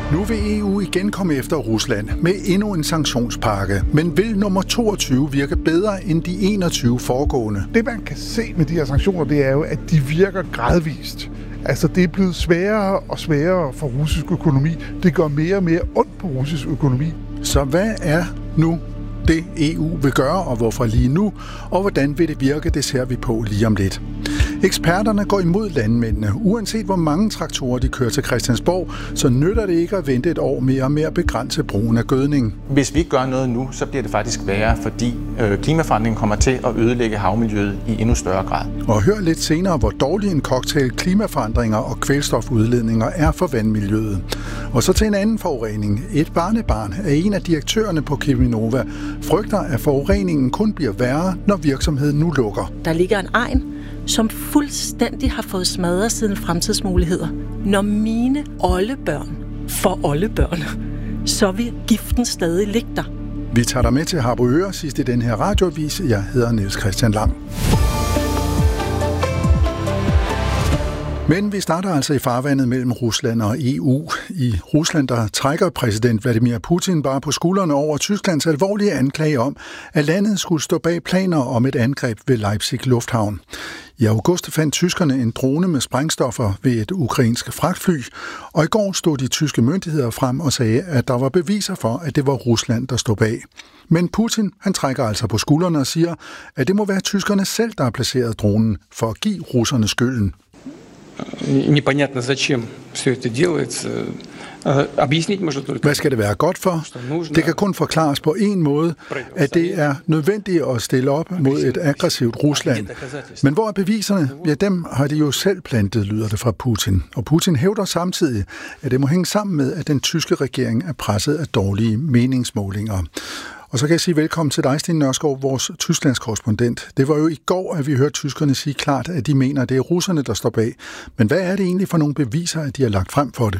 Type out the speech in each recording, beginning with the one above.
Nu vil EU igen komme efter Rusland med endnu en sanktionspakke. Men vil nummer 22 virke bedre end de 21 foregående? Det man kan se med de her sanktioner, det er jo, at de virker gradvist. Altså det er blevet sværere og sværere for russisk økonomi. Det gør mere og mere ondt på russisk økonomi. Så hvad er nu det EU vil gøre, og hvorfor lige nu, og hvordan vil det virke, det ser vi på lige om lidt. Eksperterne går imod landmændene. Uanset hvor mange traktorer de kører til Christiansborg, så nytter det ikke at vente et år mere og mere begrænse brugen af gødning. Hvis vi ikke gør noget nu, så bliver det faktisk værre, fordi klimaforandringen kommer til at ødelægge havmiljøet i endnu større grad. Og hør lidt senere, hvor dårlig en cocktail klimaforandringer og kvælstofudledninger er for vandmiljøet. Og så til en anden forurening. Et barnebarn af en af direktørerne på Cheminova frygter, at forureningen kun bliver værre, når virksomheden nu lukker. Der ligger en egn, som fuldstændig har fået smadret sine fremtidsmuligheder. Når mine oldebørn får oldebørn, så vil giften stadig ligge der. Vi tager dig med til Harboøre sidst i den her radioavis. Jeg hedder Niels Christian Lang. Men vi starter altså i farvandet mellem Rusland og EU. I Rusland, der trækker præsident Vladimir Putin bare på skuldrene over Tysklands alvorlige anklage om, at landet skulle stå bag planer om et angreb ved Leipzig Lufthavn. I august fandt tyskerne en drone med sprængstoffer ved et ukrainsk fragtfly, og i går stod de tyske myndigheder frem og sagde, at der var beviser for, at det var Rusland, der stod bag. Men Putin, han trækker altså på skuldrene og siger, at det må være tyskerne selv, der har placeret dronen for at give russerne skylden. Непонятно зачем все это делается. Объяснить можно только. Hvad skal det være godt for? Det kan kun forklares på en måde, at det er nødvendigt at stille op mod et aggressivt Rusland. Men hvor er beviserne? Ja, dem har de jo selv plantet, lyder det fra Putin. Og Putin hævder samtidig, at det må hænge sammen med, at den tyske regering er presset af dårlige meningsmålinger. Og så kan jeg sige velkommen til dig, Stine Nørskov, vores Tysklands korrespondent. Det var jo i går, at vi hørte tyskerne sige klart, at de mener, at det er russerne, der står bag. Men hvad er det egentlig for nogle beviser, at de har lagt frem for det?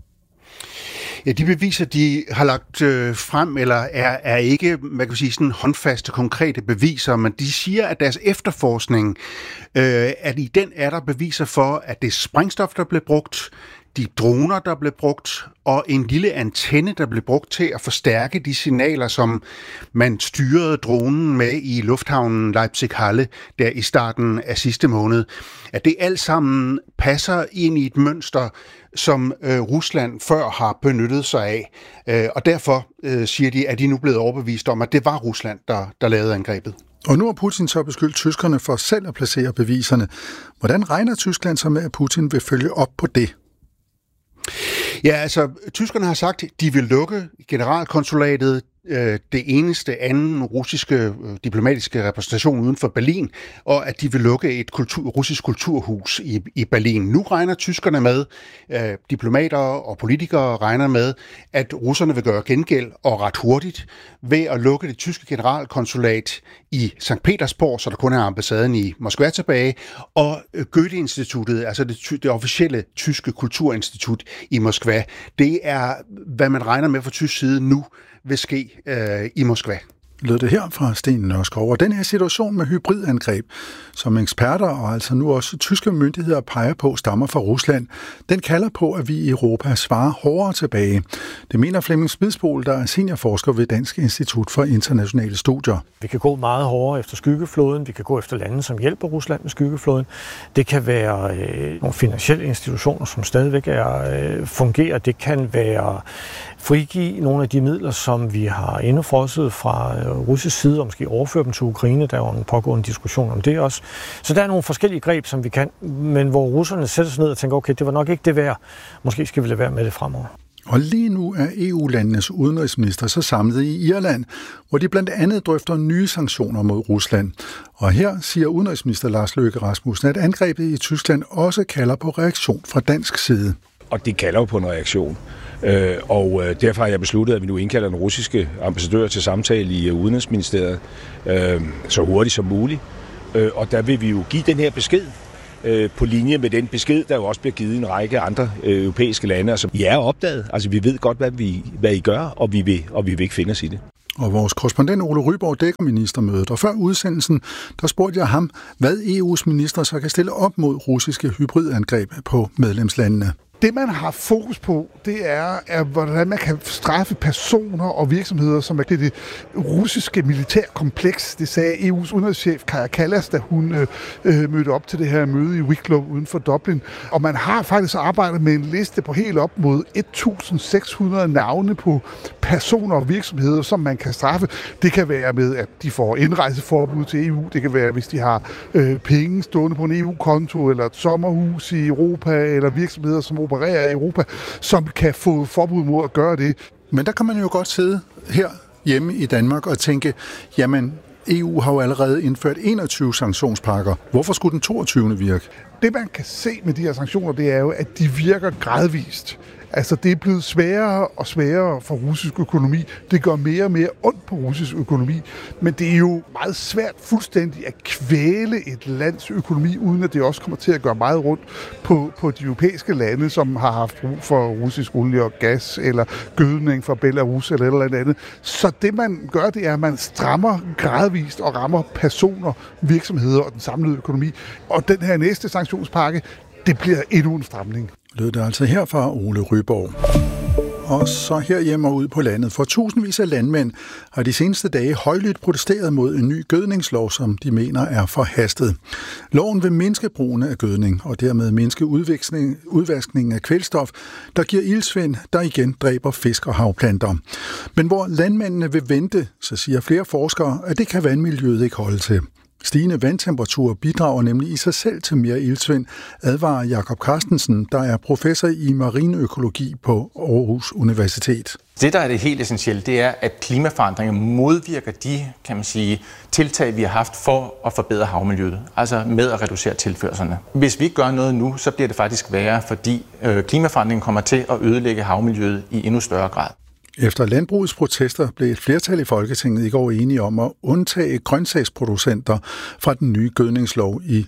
Ja, de beviser, de har lagt frem, eller er ikke, man kan sige, sådan håndfaste, konkrete beviser, men de siger, at deres efterforskning, at i den er der beviser for, at det er sprængstof, der blev brugt, de droner, der blev brugt, og en lille antenne, der blev brugt til at forstærke de signaler, som man styrede dronen med i lufthavnen Leipzig-Halle der i starten af sidste måned. At det alt sammen passer ind i et mønster, som Rusland før har benyttet sig af. Og derfor siger de, at de nu blevet overbevist om, at det var Rusland, der lavede angrebet. Og nu har Putin så beskyldt tyskerne for selv at placere beviserne. Hvordan regner Tyskland så med, at Putin vil følge op på det? Ja, altså, tyskerne har sagt, at de vil lukke generalkonsulatet, det eneste anden russiske diplomatiske repræsentation uden for Berlin, og at de vil lukke et russisk kulturhus i Berlin. Nu regner tyskerne med, diplomater og politikere regner med, at russerne vil gøre gengæld og ret hurtigt ved at lukke det tyske generalkonsulat i St. Petersborg, så der kun er ambassaden i Moskva tilbage, og Goethe-instituttet, altså det officielle tyske kulturinstitut i Moskva. Det er, hvad man regner med fra tysk side nu, vil ske i Moskva. Lød det her fra Stine Nørskov. Og den her situation med hybridangreb, som eksperter og altså nu også tyske myndigheder peger på, stammer fra Rusland, den kalder på, at vi i Europa svarer hårdere tilbage. Det mener Flemming Spidsbol, der er seniorforsker ved Dansk Institut for Internationale Studier. Vi kan gå meget hårdere efter skyggeflåden. Vi kan gå efter lande, som hjælper Rusland med skyggeflåden. Det kan være nogle finansielle institutioner, som stadigvæk fungerer. Det kan være frigive nogle af de midler, som vi har indefrosset fra russisk side, og måske overføre dem til Ukraine. Der er jo en pågående diskussion om det også. Så der er nogle forskellige greb, som vi kan, men hvor russerne sætter sig ned og tænker, okay, det var nok ikke det værd. Måske skal vi lade være med det fremover. Og lige nu er EU-landenes udenrigsminister så samlet i Irland, hvor de blandt andet drøfter nye sanktioner mod Rusland. Og her siger udenrigsminister Lars Løkke Rasmussen, at angrebet i Tyskland også kalder på reaktion fra dansk side. Og det kalder jo på en reaktion. Og derfor har jeg besluttet, at vi nu indkalder den russiske ambassadør til samtale i Udenrigsministeriet så hurtigt som muligt. Og der vil vi jo give den her besked på linje med den besked, der jo også bliver givet i en række andre europæiske lande. Altså, I er opdaget. Altså, vi ved godt, hvad I gør, og vi vil ikke finde os i det. Og vores korrespondent Ole Ryborg dækker ministermødet, og før udsendelsen, der spurgte jeg ham, hvad EU's minister så kan stille op mod russiske hybridangreb på medlemslandene. Det, man har fokus på, det er, hvordan man kan straffe personer og virksomheder, som er det russiske militærkompleks. Det sagde EU's udenrigschef Kaja Kallas, da hun mødte op til det her møde i Wicklow uden for Dublin. Og man har faktisk arbejdet med en liste på helt op mod 1.600 navne på personer og virksomheder, som man kan straffe. Det kan være med, at de får indrejseforbud til EU. Det kan være, hvis de har penge stående på en EU-konto, eller et sommerhus i Europa, eller virksomheder, som opererer i Europa, som kan få forbud mod at gøre det. Men der kan man jo godt sidde her hjemme i Danmark og tænke, jamen EU har jo allerede indført 21 sanktionspakker. Hvorfor skulle den 22. virke? Det man kan se med de her sanktioner, det er jo, at de virker gradvist. Altså, det er blevet sværere og sværere for russisk økonomi. Det gør mere og mere ondt på russisk økonomi. Men det er jo meget svært fuldstændig at kvæle et lands økonomi, uden at det også kommer til at gøre meget rundt på de europæiske lande, som har haft brug for russisk olie og gas, eller gødning fra Belarus eller et eller andet. Så det, man gør, det er, at man strammer gradvist og rammer personer, virksomheder og den samlede økonomi. Og den her næste sanktionspakke, det bliver endnu en stramning. Lød det altså her fra Ole Ryborg. Og så herhjemme og ud på landet. For tusindvis af landmænd har de seneste dage højlydt protesteret mod en ny gødningslov, som de mener er forhastet. Loven vil mindske brugen af gødning og dermed mindske udvaskningen af kvælstof, der giver iltsvind, der igen dræber fisk og havplanter. Men hvor landmændene vil vente, så siger flere forskere, at det kan vandmiljøet ikke holde til. Stigende vandtemperaturer bidrager nemlig i sig selv til mere iltsvind, advarer Jakob Carstensen, der er professor i marineøkologi på Aarhus Universitet. Det, der er det helt essentielle, det er, at klimaforandringer modvirker de, kan man sige, tiltag, vi har haft for at forbedre havmiljøet, altså med at reducere tilførslerne. Hvis vi ikke gør noget nu, så bliver det faktisk værre, fordi klimaforandringen kommer til at ødelægge havmiljøet i endnu større grad. Efter landbrugets protester blev et flertal i Folketinget i går enige om at undtage grøntsagsproducenter fra den nye gødningslov i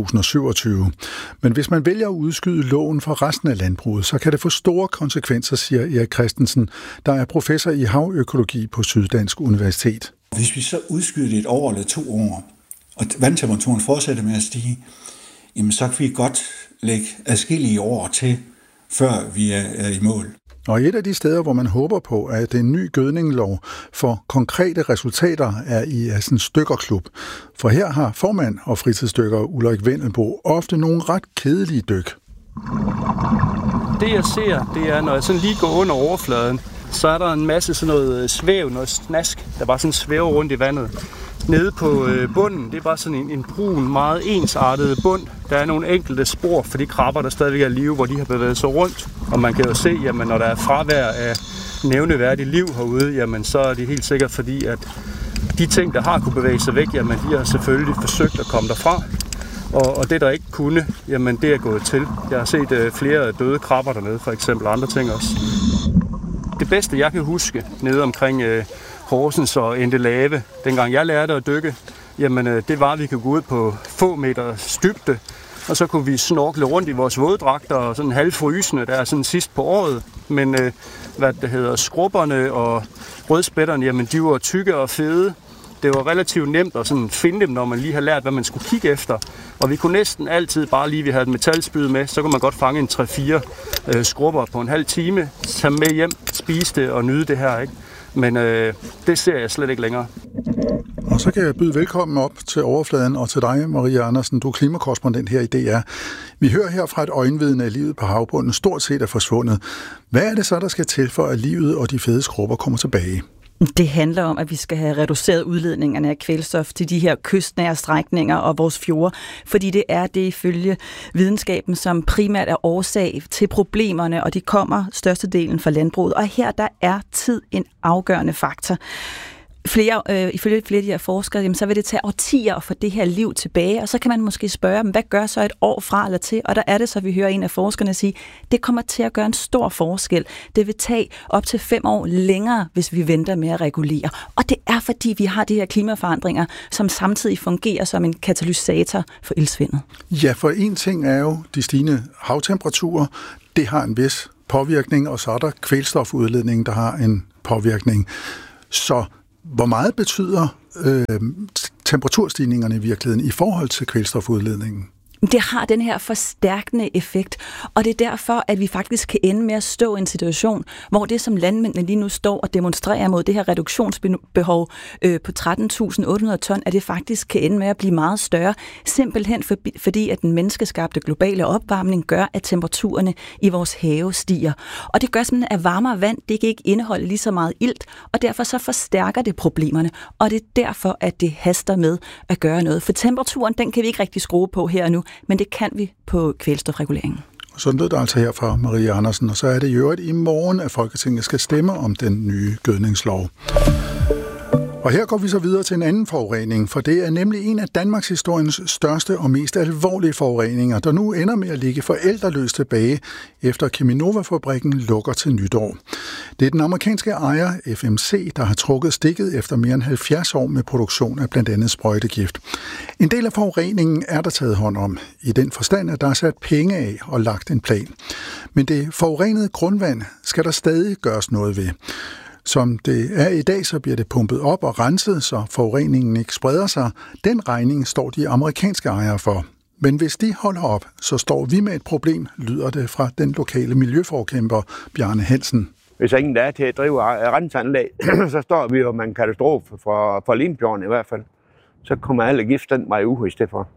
2027. Men hvis man vælger at udskyde loven for resten af landbruget, så kan det få store konsekvenser, siger Erik Christensen, der er professor i havøkologi på Syddansk Universitet. Hvis vi så udskyder det 1 år eller 2 år, og vandtemperaturen fortsætter med at stige, jamen så kan vi godt lægge adskillige år til, før vi er i mål. Og et af de steder, hvor man håber på, at en ny gødningslov får konkrete resultater, er i Assens Dykkerklub. For her har formand og fritidsdykker Ulrik Vendelbo ofte nogle ret kedelige dyk. Det jeg ser, det er, når jeg sådan lige går under overfladen, så er der en masse sådan noget svæv, noget snask, der bare sådan svæver rundt i vandet. Nede på bunden, det er bare sådan en brun, meget ensartet bund. Der er nogle enkelte spor for de krabber, der stadigvæk er i live, hvor de har bevæget sig rundt. Og man kan jo se, jamen, når der er fravær af nævneværdigt liv herude, jamen, så er det helt sikkert fordi, at de ting, der har kunne bevæge sig væk, jamen, de har selvfølgelig forsøgt at komme derfra. Og det, der ikke kunne, jamen, det er gået til. Jeg har set flere døde krabber dernede, for eksempel, og andre ting også. Det bedste, jeg kan huske nede omkring Horsens og Endelave, dengang jeg lærte at dykke, jamen det var, at vi kunne gå ud på få meters dybde, og så kunne vi snorkle rundt i vores våddragter og sådan halvfrysende, der er sådan sidst på året. Men skrubberne og rødspætterne, jamen de var tykke og fede. Det var relativt nemt at sådan finde dem, når man lige har lært, hvad man skulle kigge efter. Og vi kunne næsten altid bare lige, vi havde et metalspyd med, så kunne man godt fange en 3-4 skrubber på en halv time, tage med hjem, spise det og nyde det her, ikke? Men det ser jeg slet ikke længere. Og så kan jeg byde velkommen op til overfladen og til dig, Maria Andersen. Du er klimakorrespondent her i DR. Vi hører her fra et øjenvidne, at livet på havbunden stort set er forsvundet. Hvad er det så, der skal til for, at livet og de fede skrubber kommer tilbage? Det handler om, at vi skal have reduceret udledningerne af kvælstof til de her kystnære strækninger og vores fjorde, fordi det er det ifølge videnskaben, som primært er årsag til problemerne, og de kommer størstedelen fra landbruget. Og her der er tid en afgørende faktor. Ifølge flere af de her forskere, jamen, så vil det tage årtier at få det her liv tilbage, og så kan man måske spørge dem, hvad gør så et år fra eller til? Og der er det så, vi hører en af forskerne sige, det kommer til at gøre en stor forskel. Det vil tage op til 5 år længere, hvis vi venter med at regulere. Og det er, fordi vi har de her klimaforandringer, som samtidig fungerer som en katalysator for iltsvindet. Ja, for en ting er jo de stigende havtemperaturer. Det har en vis påvirkning, og så er der kvælstofudledningen, der har en påvirkning. Så hvor meget betyder temperaturstigningerne i virkeligheden i forhold til kvælstofudledningen? Det har den her forstærkende effekt, og det er derfor, at vi faktisk kan ende med at stå i en situation, hvor det, som landmændene lige nu står og demonstrerer mod det her reduktionsbehov på 13.800 ton, at det faktisk kan ende med at blive meget større, simpelthen fordi at den menneskeskabte globale opvarmning gør, at temperaturerne i vores have stiger. Og det gør simpelthen, at varmere vand, det kan ikke indeholde lige så meget ilt, og derfor så forstærker det problemerne, og det er derfor, at det haster med at gøre noget. For temperaturen, den kan vi ikke rigtig skrue på her og nu, men det kan vi på kvælstofreguleringen. Sådan lød det altså her fra Marie Andersen, og så er det i øvrigt i morgen, at Folketinget skal stemme om den nye gødningslov. Og her går vi så videre til en anden forurening, for det er nemlig en af Danmarks historiens største og mest alvorlige forureninger, der nu ender med at ligge forældreløst tilbage, efter Cheminova-fabrikken lukker til nytår. Det er den amerikanske ejer FMC, der har trukket stikket efter mere end 70 år med produktion af blandt andet sprøjtegift. En del af forureningen er der taget hånd om, i den forstand, at der er sat penge af og lagt en plan. Men det forurenede grundvand skal der stadig gøres noget ved. Som det er i dag, så bliver det pumpet op og renset, så forureningen ikke spreder sig. Den regning står de amerikanske ejere for. Men hvis de holder op, så står vi med et problem, lyder det fra den lokale miljøforkæmper Bjarne Hansen. Hvis ingen der er til at drive renseanlæg, så står vi jo med en katastrofe for Limfjorden i hvert fald. Så kommer alle gift den vej ud i stedet for.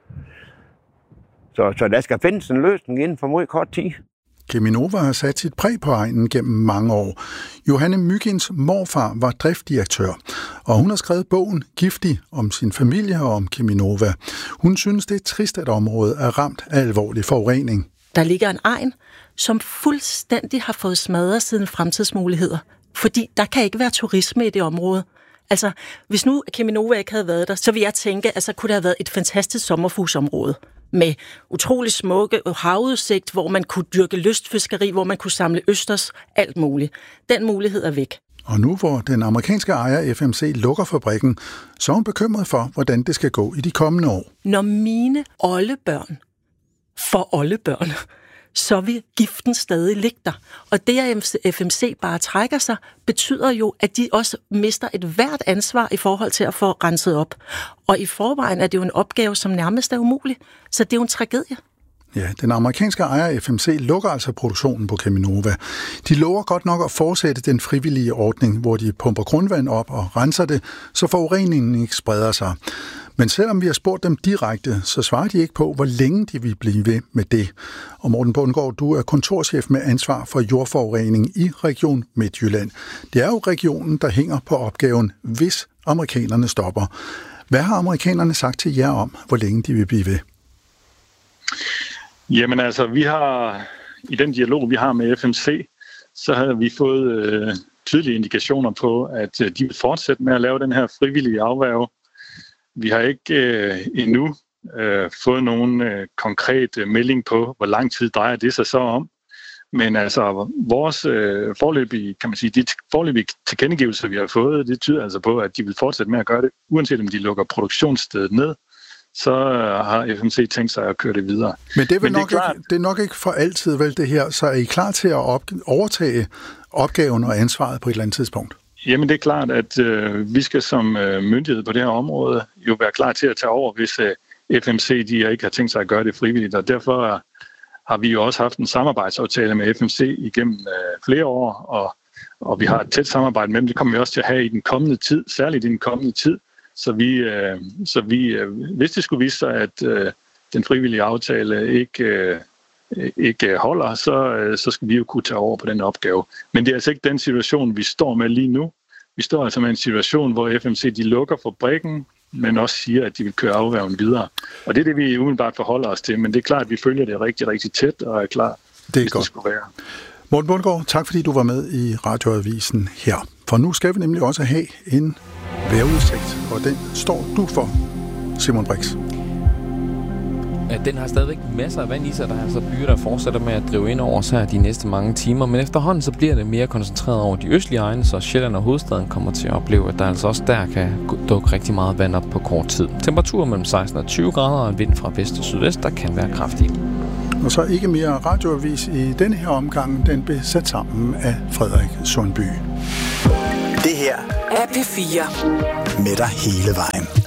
Så der skal findes en løsning inden for meget kort tid. Cheminova har sat sit præg på egnen gennem mange år. Johanne Mygins morfar var driftdirektør, og hun har skrevet bogen Giftig om sin familie og om Cheminova. Hun synes, det er trist, at området er ramt af alvorlig forurening. Der ligger en egn, som fuldstændig har fået smadret sine fremtidsmuligheder, fordi der kan ikke være turisme i det område. Altså, hvis nu Cheminova ikke havde været der, så vil jeg tænke, at så kunne det have været et fantastisk sommerfuglsområde med utrolig smukke havudsigt, hvor man kunne dyrke lystfiskeri, hvor man kunne samle østers, alt muligt. Den mulighed er væk. Og nu hvor den amerikanske ejer FMC lukker fabrikken, så er hun bekymret for, hvordan det skal gå i de kommende år. Når mine oldebørn får oldebørn, så vil giften stadig ligge der. Og det, at FMC bare trækker sig, betyder jo, at de også mister et hvert ansvar i forhold til at få renset op. Og i forvejen er det jo en opgave, som nærmest er umulig. Så det er jo en tragedie. Ja, den amerikanske ejer FMC lukker altså produktionen på Cheminova. De lover godt nok at fortsætte den frivillige ordning, hvor de pumper grundvand op og renser det, så forureningen ikke spreder sig. Men selvom vi har spurgt dem direkte, så svarer de ikke på, hvor længe de vil blive ved med det. Og Morten Bundgaard, du er kontorchef med ansvar for jordforurening i Region Midtjylland. Det er jo regionen, der hænger på opgaven, hvis amerikanerne stopper. Hvad har amerikanerne sagt til jer om, hvor længe de vil blive ved? Jamen altså, vi har i den dialog, vi har med FMC, så har vi fået tydelige indikationer på, at de vil fortsætte med at lave den her frivillige afværge. Vi har ikke endnu fået nogen konkret melding på, hvor lang tid drejer det sig så om. Men altså, vores foreløbige, kan man sige, de foreløbige tilkendegivelser, vi har fået, det tyder altså på, at de vil fortsætte med at gøre det, uanset om de lukker produktionsstedet ned. Så har FMC tænkt sig at køre det videre. Men det er nok ikke for altid vel det her, så er I klar til at overtage opgaven og ansvaret på et eller andet tidspunkt? Jamen det er klart, at vi skal som myndighed på det her område jo være klar til at tage over, hvis FMC de ikke har tænkt sig at gøre det frivilligt. Og derfor har vi jo også haft en samarbejdsaftale med FMC igennem flere år, og vi har et tæt samarbejde med dem. Det kommer vi også til at have i den kommende tid, særligt i den kommende tid. Så vi hvis det skulle vise sig, at den frivillige aftale ikke holder, så skal vi jo kunne tage over på den opgave. Men det er altså ikke den situation, vi står med lige nu. Vi står altså med en situation, hvor FMC de lukker fabrikken, men også siger, at de vil køre afværgen videre. Og det er det, vi umiddelbart forholder os til. Men det er klart, at vi følger det rigtig, rigtig tæt og er klar, hvis det skulle være. Morten Bundgaard, tak fordi du var med i Radioavisen her. For nu skal vi nemlig også have en vejrudsigt, og den står du for, Simon Brix. Den har stadigvæk masser af vand i sig. Der er altså byer, der fortsætter med at drive ind over os her de næste mange timer. Men efterhånden så bliver det mere koncentreret over de østlige egne, så Sjælland og hovedstaden kommer til at opleve, at der altså også der kan dukke rigtig meget vand op på kort tid. Temperaturer mellem 16 og 20 grader og en vind fra vest og sydvest, der kan være kraftig. Og så ikke mere radioavis i denne her omgang. Den blev sat sammen af Frederik Sundby. Det her er P4 med dig hele vejen.